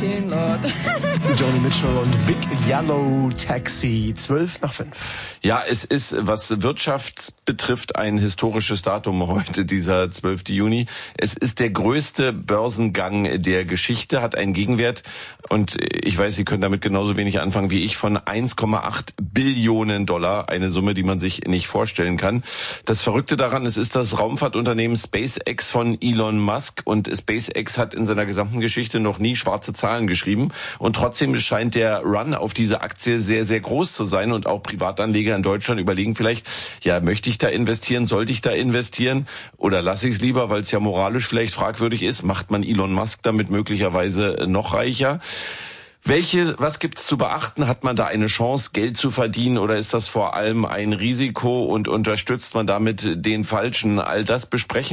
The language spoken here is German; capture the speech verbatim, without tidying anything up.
vielen Lord. Joni Mitchell und Big Yellow Taxi, zwölf nach fünf. Ja, es ist, was Wirtschaft betrifft, ein historisches Datum heute, dieser zwölfte Juni. Es ist der größte Börsengang der Geschichte, hat einen Gegenwert, und ich weiß, Sie können damit genauso wenig anfangen wie ich, von eins Komma acht Billionen Dollar, eine Summe, die man sich nicht vorstellen kann. Das Verrückte daran, es ist das Raumfahrtunternehmen SpaceX von Elon Musk, und SpaceX hat in seiner gesamten Geschichte noch nie schwarze Zahlen geschrieben, und trotzdem scheint der Run auf diese Aktie sehr, sehr groß zu sein, und auch Privatanleger in Deutschland überlegen vielleicht, ja, möchte ich da investieren, sollte ich da investieren oder lasse ich es lieber, weil es ja moralisch vielleicht fragwürdig ist, macht man Elon Musk damit möglicherweise noch reicher? Welche, was gibt's zu beachten? Hat man da eine Chance, Geld zu verdienen, oder ist das vor allem ein Risiko und unterstützt man damit den Falschen? All das besprechen